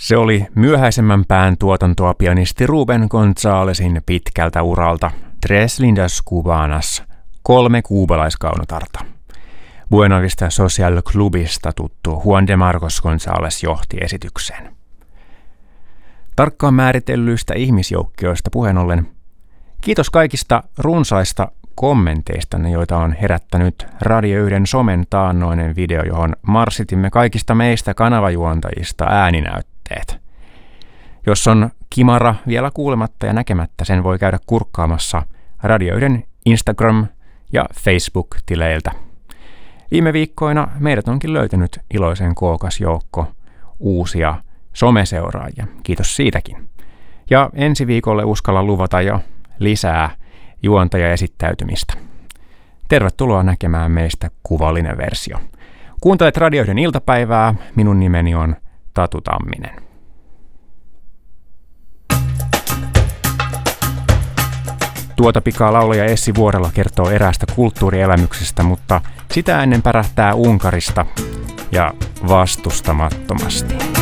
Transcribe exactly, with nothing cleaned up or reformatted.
Se oli myöhäisemmän pään tuotantoa pianisti Ruben Gonzalesin pitkältä uralta Tres Lindas Cubanas, kolme kuubalaiskaunotarta. Buena Vista Social Clubista tuttu Juan de Marcos González johti esitykseen. Tarkkaan määritellyistä ihmisjoukkioista puheen ollen, kiitos kaikista runsaista kommenteistanne, joita on herättänyt Radio yhden somen taannoinen video, johon marssitimme kaikista meistä kanavajuontajista ääninäytteet. Jos on kimara vielä kuulematta ja näkemättä, sen voi käydä kurkkaamassa Radio yhden Instagram- ja Facebook-tileiltä. Viime viikkoina meidät onkin löytänyt iloisen kookas joukko uusia someseuraajia. Kiitos siitäkin. Ja ensi viikolle uskalla luvata jo lisää juontajaesittäytymistä. Tervetuloa näkemään meistä kuvallinen versio. Kuuntelet Radio yhden iltapäivää. Minun nimeni on Tatu Tamminen. Tuota pikaa laulaja Essi Vuorela kertoo eräästä kulttuurielämyksestä, mutta sitä ennen pärähtää Unkarista ja vastustamattomasti.